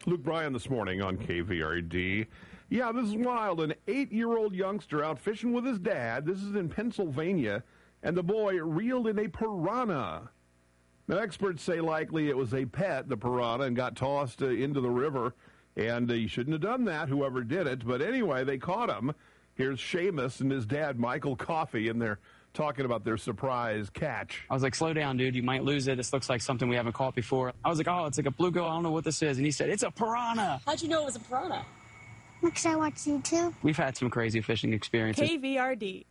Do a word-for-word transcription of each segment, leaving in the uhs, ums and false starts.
Luke Bryan this morning on K V R D. Yeah, this is wild. An eight-year-old youngster out fishing with his dad. This is in Pennsylvania, and the boy reeled in a piranha. Now, experts say likely it was a pet, the piranha, and got tossed uh, into the river, and uh, he shouldn't have done that, whoever did it. But anyway, they caught him. Here's Seamus and his dad, Michael Coffey, and they're talking about their surprise catch. I was like, slow down, dude. You might lose it. This looks like something we haven't caught before. I was like, oh, it's like a bluegill. I don't know what this is. And he said, it's a piranha. How'd you know it was a piranha? Because I watched YouTube. We've had some crazy fishing experiences. K V R D.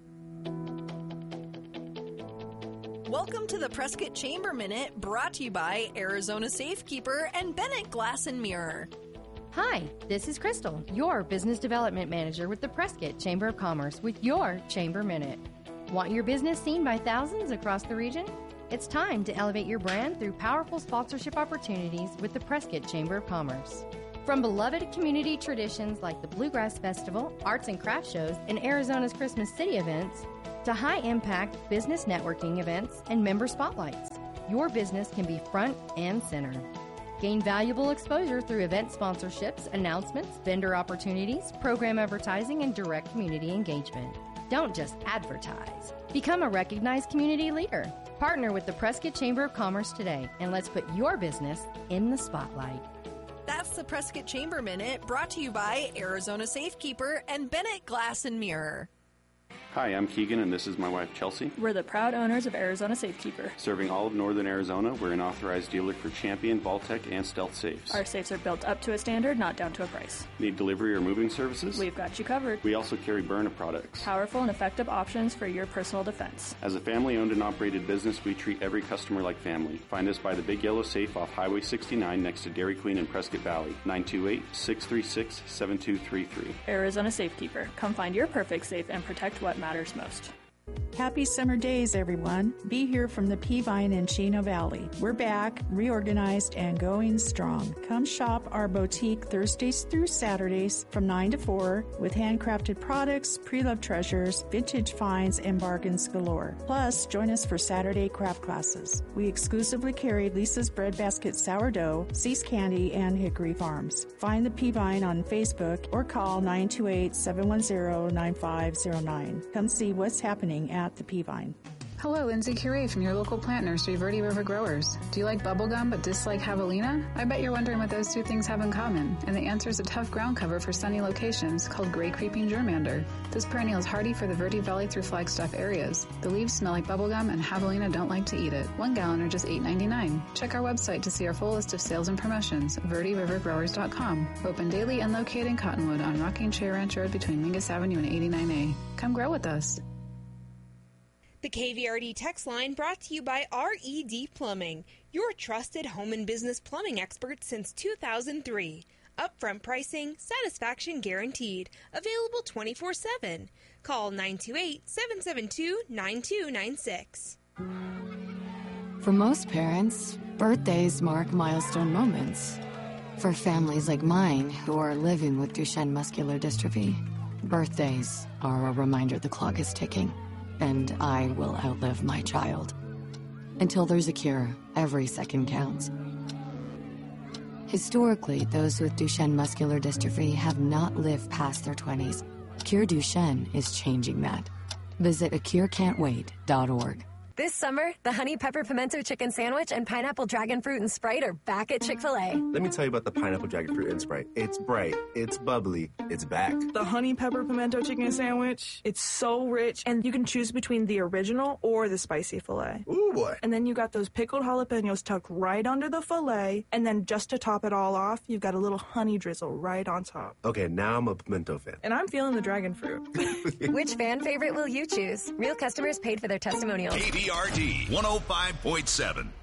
Welcome to the Prescott Chamber Minute, brought to you by Arizona Safekeeper and Bennett Glass and Mirror. Hi, this is Crystal, your Business Development Manager with the Prescott Chamber of Commerce with your Chamber Minute. Want your business seen by thousands across the region? It's time to elevate your brand through powerful sponsorship opportunities with the Prescott Chamber of Commerce. From beloved community traditions like the Bluegrass Festival, arts and craft shows, and Arizona's Christmas City events, to high-impact business networking events and member spotlights, your business can be front and center. Gain valuable exposure through event sponsorships, announcements, vendor opportunities, program advertising, and direct community engagement. Don't just advertise. Become a recognized community leader. Partner with the Prescott Chamber of Commerce today, and let's put your business in the spotlight. That's the Prescott Chamber Minute, brought to you by Arizona Safekeeper and Bennett Glass and Mirror. Hi, I'm Keegan, and this is my wife, Chelsea. We're the proud owners of Arizona Safekeeper. Serving all of northern Arizona, we're an authorized dealer for Champion, Vaultec, and Stealth safes. Our safes are built up to a standard, not down to a price. Need delivery or moving services? We've got you covered. We also carry Byrna products. Powerful and effective options for your personal defense. As a family-owned and operated business, we treat every customer like family. Find us by the Big Yellow Safe off Highway sixty-nine next to Dairy Queen in Prescott Valley. nine two eight, six three six, seven two three three. Arizona Safekeeper. Come find your perfect safe and protect what matters most. Happy summer days, everyone. Be here from the Peavine in Chino Valley. We're back, reorganized, and going strong. Come shop our boutique Thursdays through Saturdays from nine to four with handcrafted products, pre-loved treasures, vintage finds, and bargains galore. Plus, join us for Saturday craft classes. We exclusively carry Lisa's Breadbasket Sourdough, Cease Candy, and Hickory Farms. Find the Peavine on Facebook or call nine two eight, seven one zero, nine five zero nine. Come see what's happening at the Peavine. Hello, Lindsay Curie from your local plant nursery, Verde River Growers. Do you like bubblegum but dislike javelina? I bet you're wondering what those two things have in common, and the answer is a tough ground cover for sunny locations called gray creeping germander. This perennial is hardy for the Verde Valley through Flagstaff areas. The leaves smell like bubblegum, and javelina don't like to eat it. One gallon are just eight ninety-nine. Check our website to see our full list of sales and promotions, verde river growers dot com. Open daily and located in Cottonwood on Rocking Chair Ranch Road between Mingus Avenue and eighty-nine A. Come grow with us. The K V R D text line brought to you by R E D Plumbing, your trusted home and business plumbing expert since two thousand three. Upfront pricing, satisfaction guaranteed. Available twenty-four seven. Call nine two eight, seven seven two, nine two nine six. For most parents, birthdays mark milestone moments. For families like mine who are living with Duchenne muscular dystrophy, birthdays are a reminder the clock is ticking. And I will outlive my child. Until there's a cure, every second counts. Historically, those with Duchenne muscular dystrophy have not lived past their twenties. Cure Duchenne is changing that. Visit a cure can't wait dot org. This summer, the Honey Pepper Pimento Chicken Sandwich and Pineapple Dragon Fruit and Sprite are back at Chick-fil-A. Let me tell you about the Pineapple Dragon Fruit and Sprite. It's bright, it's bubbly, it's back. The Honey Pepper Pimento Chicken Sandwich, it's so rich, and you can choose between the original or the spicy filet. Ooh, boy. And then you got those pickled jalapenos tucked right under the filet, and then just to top it all off, you've got a little honey drizzle right on top. Okay, now I'm a pimento fan. And I'm feeling the dragon fruit. Which fan favorite will you choose? Real customers paid for their testimonials. K V R D one oh five point seven.